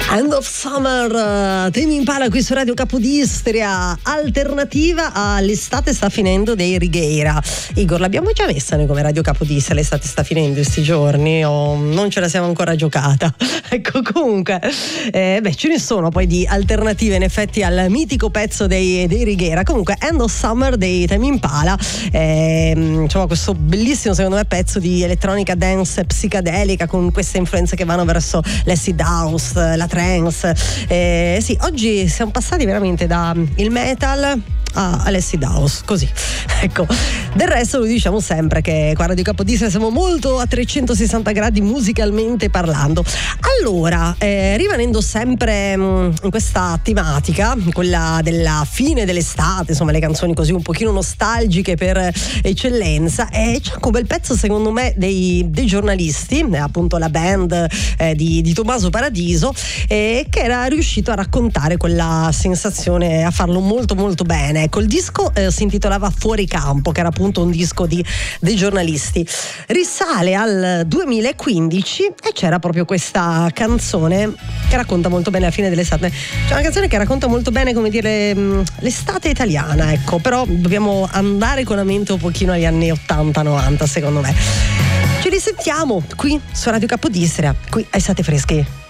End of Summer, Temi Impala qui su Radio Capodistria, alternativa all'estate sta finendo dei Righeira. Igor, l'abbiamo già messa noi come Radio Capodistria, l'estate sta finendo questi giorni o non ce la siamo ancora giocata? Ecco, comunque ce ne sono poi di alternative in effetti al mitico pezzo dei Righeira. Comunque End of Summer dei Temi Impala, insomma questo bellissimo secondo me pezzo di elettronica dance psichedelica con queste influenze che vanno verso l'acid house, la trance. Sì, oggi siamo passati veramente da il metal all'acid house, così. Ecco, del resto lo diciamo sempre che qua a Radio Capodistria siamo molto a 360 gradi musicalmente parlando. Allora, rimanendo sempre in questa tematica, quella della fine dell'estate, insomma le canzoni così un pochino nostalgiche per eccellenza, c'è anche un bel pezzo secondo me dei giornalisti, appunto la band di Tommaso Paradiso, che era riuscito a raccontare quella sensazione, a farlo molto molto bene. Ecco, il disco si intitolava Fuori Campo, che era appunto un disco dei giornalisti. Risale al 2015 e c'era proprio questa canzone che racconta molto bene la fine dell'estate. C'è una canzone che racconta molto bene, come dire, l'estate italiana, ecco, però dobbiamo andare con la mente un pochino agli anni 80-90 secondo me. Ci risentiamo qui su Radio Capodistria, qui ai Estate Freschi.